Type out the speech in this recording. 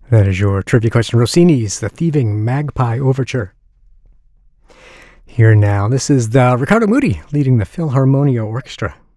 That is your trivia question. Rossini's The Thieving Magpie Overture. Here now, this is the Riccardo Muti leading the Philharmonia Orchestra.